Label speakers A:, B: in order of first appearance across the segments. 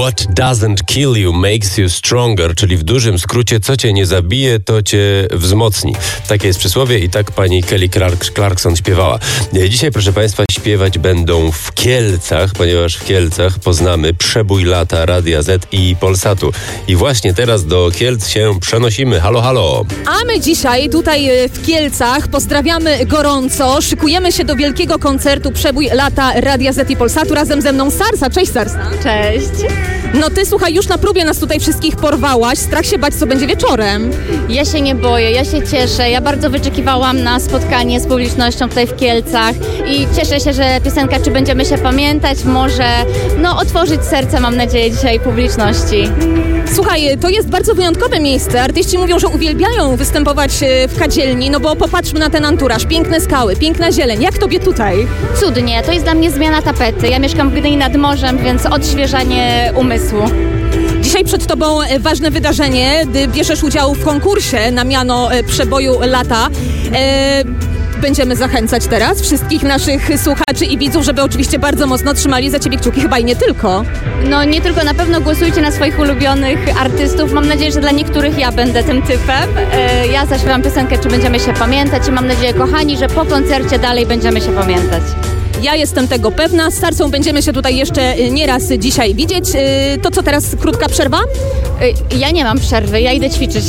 A: What doesn't kill you makes you stronger, czyli w dużym skrócie, co cię nie zabije, to cię wzmocni. Takie jest przysłowie i tak pani Kelly Clarkson śpiewała. Dzisiaj, proszę państwa, śpiewać będą w Kielcach, ponieważ w Kielcach poznamy przebój lata Radia Z i Polsatu. I właśnie teraz do Kielc się przenosimy. Halo, halo!
B: A my dzisiaj tutaj w Kielcach pozdrawiamy gorąco, szykujemy się do wielkiego koncertu przebój lata Radia Z i Polsatu. Razem ze mną Sarsa. Cześć, Sarsa.
C: Cześć.
B: No ty, słuchaj, już na próbie nas tutaj wszystkich porwałaś. Strach się bać, co będzie wieczorem.
C: Ja się nie boję, ja się cieszę. Ja bardzo wyczekiwałam na spotkanie z publicznością tutaj w Kielcach i cieszę się, że piosenka Czy będziemy się pamiętać może otworzyć serce, mam nadzieję, dzisiaj publiczności.
B: Słuchaj, to jest bardzo wyjątkowe miejsce. Artyści mówią, że uwielbiają występować w kadzielni, no bo popatrzmy na ten anturaż. Piękne skały, piękna zieleń. Jak tobie tutaj?
C: Cudnie, to jest dla mnie zmiana tapety. Ja mieszkam w Gdyni nad morzem, więc odświeżanie umysłu.
B: Dzisiaj przed tobą ważne wydarzenie. Bierzesz udział w konkursie na miano przeboju lata. Będziemy zachęcać teraz wszystkich naszych słuchaczy i widzów, żeby oczywiście bardzo mocno trzymali za ciebie kciuki, chyba i nie tylko.
C: No nie tylko, na pewno głosujcie na swoich ulubionych artystów. Mam nadzieję, że dla niektórych ja będę tym typem. Ja zaśpiewam piosenkę Czy będziemy się pamiętać i mam nadzieję, kochani, że po koncercie dalej będziemy się pamiętać.
B: Ja jestem tego pewna. Z Sarsą będziemy się tutaj jeszcze nieraz dzisiaj widzieć. To co teraz, krótka przerwa?
C: Ja nie mam przerwy, ja idę ćwiczyć.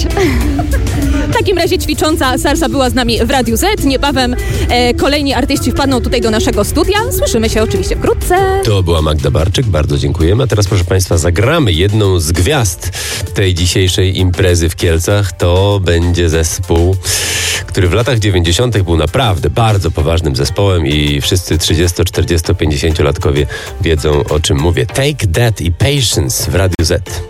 B: W takim razie ćwicząca Sarsa była z nami w Radiu Z. Niebawem kolejni artyści wpadną tutaj do naszego studia. Słyszymy się oczywiście wkrótce.
A: To była Magda Barczyk, bardzo dziękujemy. A teraz, proszę państwa, zagramy jedną z gwiazd tej dzisiejszej imprezy w Kielcach. To będzie zespół, który w latach 90. był naprawdę bardzo poważnym zespołem i wszyscy 30, 40, 50-latkowie wiedzą, o czym mówię. Take That i Patience w Radiu Z.